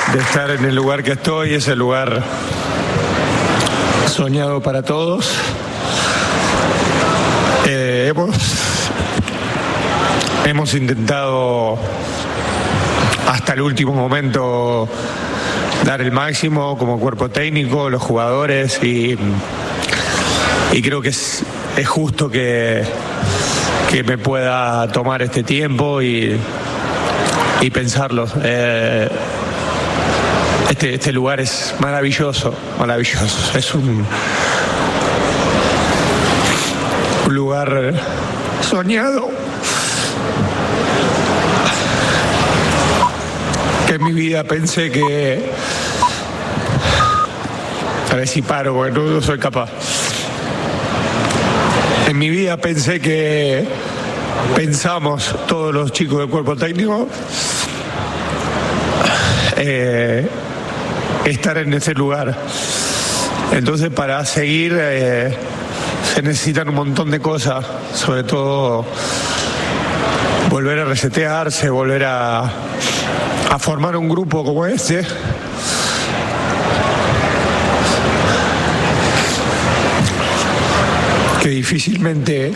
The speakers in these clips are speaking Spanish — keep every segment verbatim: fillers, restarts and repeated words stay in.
de estar en el lugar que estoy, ese lugar soñado para todos. Eh, hemos, hemos intentado hasta el último momento dar el máximo como cuerpo técnico, los jugadores, y, y creo que es, es justo que, que me pueda tomar este tiempo y, y pensarlo. Eh, este, este lugar es maravilloso, maravilloso. Es un, un lugar soñado que en mi vida pensé que... A ver si paro, porque no, no soy capaz. En mi vida pensé que pensamos todos los chicos del cuerpo técnico eh, estar en ese lugar. Entonces, para seguir eh, se necesitan un montón de cosas, sobre todo volver a resetearse, volver a, a formar un grupo como este. Que difícilmente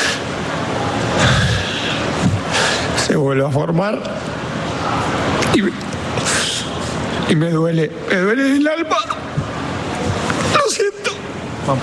se vuelve a formar y me, y me duele, me duele el alma. Lo siento. Vamos.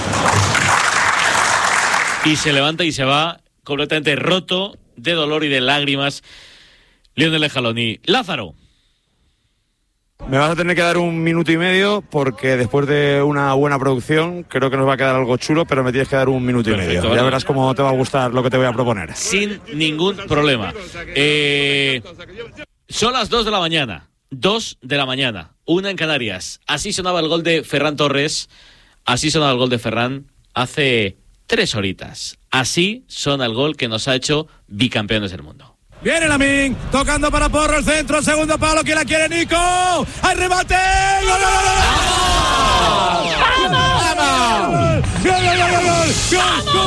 Y se levanta y se va completamente roto de dolor y de lágrimas Lionel Scaloni. Lázaro. Me vas a tener que dar un minuto y medio porque después de una buena producción creo que nos va a quedar algo chulo, pero me tienes que dar un minuto Perfecto, y medio. Ya verás cómo te va a gustar lo que te voy a proponer. Sin ningún problema. Eh, son las dos de la mañana. dos de la mañana. Una en Canarias. Así sonaba el gol de Ferran Torres. Así sonaba el gol de Ferran hace tres horitas. Así suena el gol que nos ha hecho bicampeones del mundo. Viene Lamine, tocando para Porro, el centro, segundo palo, que la quiere Nico. ¡Hay remate! ¡Gol, gol, gol! ¡Vamos! ¡Vamos! ¡Gol, gol, gol, gol! ¡Gol, gol!